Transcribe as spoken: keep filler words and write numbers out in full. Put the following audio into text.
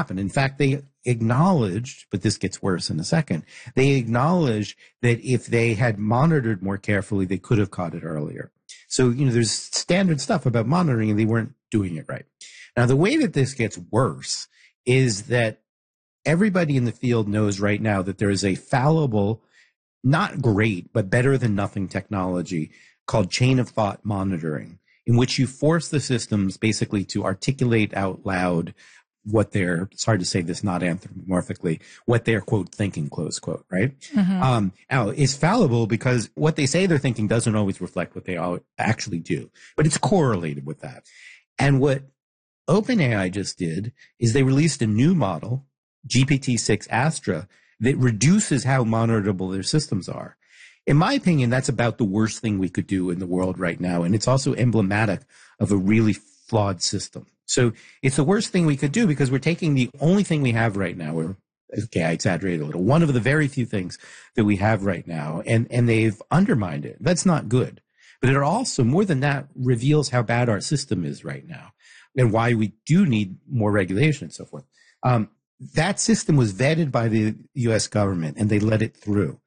happen. In fact, they acknowledged, but this gets worse in a second, they acknowledged that if they had monitored more carefully, they could have caught it earlier. So, you know, there's standard stuff about monitoring and they weren't doing it right. Now, the way that this gets worse is that everybody in the field knows right now that there is a fallible, not great, but better than nothing technology called chain of thought monitoring, in which you force the systems basically to articulate out loud what they're, it's hard to say this not anthropomorphically, what they're, quote, thinking, close quote, right? Mm-hmm. Um, now, it's fallible because what they say they're thinking doesn't always reflect what they all actually do, but it's correlated with that. And what OpenAI just did is they released a new model, G P T six Astra, that reduces how monitorable their systems are. In my opinion, that's about the worst thing we could do in the world right now. And it's also emblematic of a really flawed system. So it's the worst thing we could do because we're taking the only thing we have right now, or, okay, I exaggerate a little, one of the very few things that we have right now, and, and they've undermined it. That's not good. But it also, more than that, reveals how bad our system is right now and why we do need more regulation and so forth. Um, that system was vetted by the U S government and they let it through.